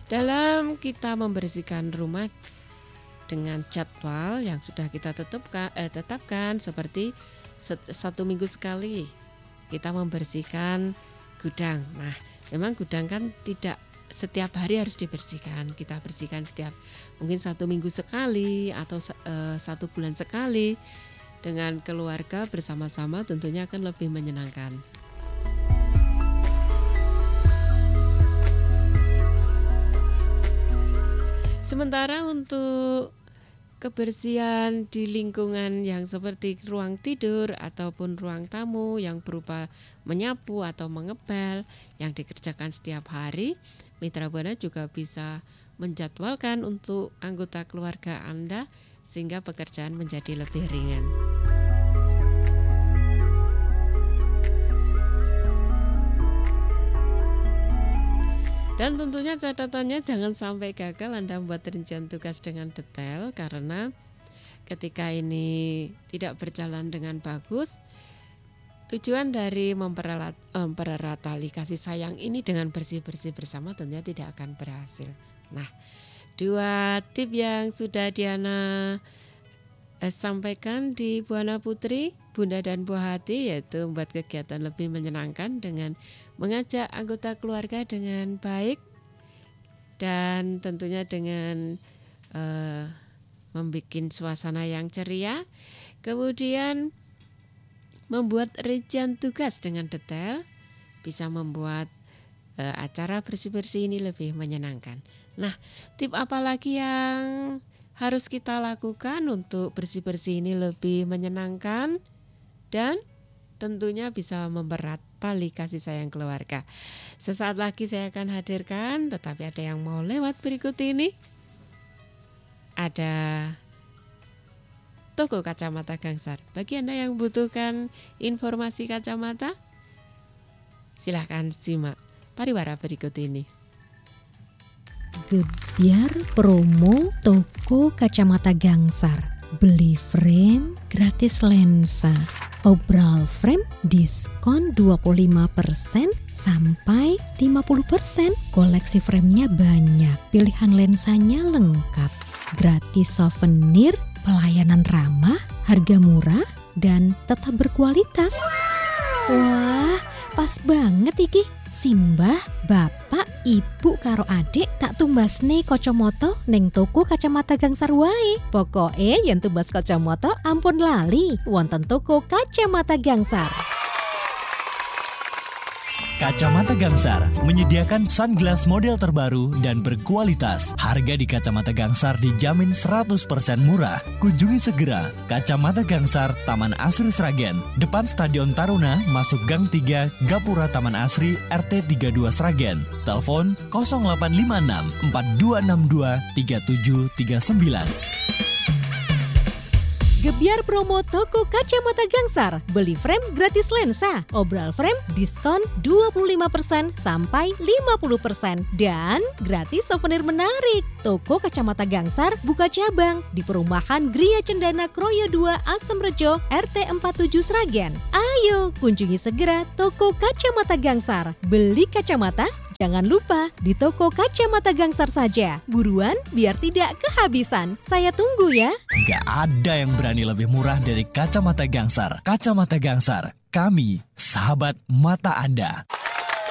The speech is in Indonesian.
Dalam kita membersihkan rumah dengan jadwal yang sudah kita tetapkan seperti 1 minggu sekali kita membersihkan gudang. Nah, memang gudang kan tidak setiap hari harus dibersihkan. Kita bersihkan mungkin 1 minggu sekali atau 1 bulan sekali. Dengan keluarga bersama-sama tentunya akan lebih menyenangkan. Sementara untuk kebersihan di lingkungan yang seperti ruang tidur ataupun ruang tamu yang berupa menyapu atau mengepel yang dikerjakan setiap hari, Mitra Buana juga bisa menjadwalkan untuk anggota keluarga Anda sehingga pekerjaan menjadi lebih ringan. Dan tentunya catatannya jangan sampai gagal Anda membuat rincian tugas dengan detail, karena ketika ini tidak berjalan dengan bagus, tujuan dari mempererat tali kasih sayang ini dengan bersih-bersih bersama tentunya tidak akan berhasil. Nah, 2 tip yang sudah Diana sampaikan di Buana Putri, Bunda dan Buah Hati, yaitu membuat kegiatan lebih menyenangkan dengan mengajak anggota keluarga dengan baik dan tentunya dengan membuat suasana yang ceria. Kemudian membuat rincian tugas dengan detail bisa membuat acara bersih-bersih ini lebih menyenangkan. Nah, tip apa lagi yang harus kita lakukan untuk bersih-bersih ini lebih menyenangkan dan tentunya bisa mempererat tali kasih sayang keluarga? Sesaat lagi saya akan hadirkan, tetapi ada yang mau lewat berikut ini. Ada toko kacamata Gangsar. Bagi Anda yang butuhkan informasi kacamata, silahkan simak pariwara berikut ini. Gebyar promo toko kacamata Gangsar. Beli frame gratis lensa. Obral frame diskon 25% sampai 50%. Koleksi framenya banyak, pilihan lensanya lengkap. Gratis souvenir, pelayanan ramah, harga murah dan tetap berkualitas. Wah, pas banget iki. Simbah, bapak, ibu karo adik tak tumbasne kacamata ning toko kacamata Gangsar wae. Pokoke yen tumbas kacamata ampun lali wonten toko kacamata Gangsar. Kacamata Gangsar menyediakan sunglass model terbaru dan berkualitas. Harga di Kacamata Gangsar dijamin 100% murah. Kunjungi segera Kacamata Gangsar, Taman Asri Sragen, depan Stadion Taruna, masuk Gang 3, Gapura Taman Asri, RT 32 Sragen. Telepon 0856 4262 3739. Gebyar promo toko kacamata Gangsar. Beli frame gratis lensa. Obral frame diskon 25% sampai 50%. Dan gratis souvenir menarik. Toko kacamata Gangsar buka cabang di perumahan Gria Cendana Kroyo 2 Asem Rejo, RT 47 Sragen. Ayo kunjungi segera toko kacamata Gangsar. Beli kacamata jangan lupa di toko kacamata Gangsar saja. Buruan biar tidak kehabisan. Saya tunggu ya. Gak ada yang berani lebih murah dari Kacamata Gangsar. Kacamata Gangsar, kami sahabat mata Anda.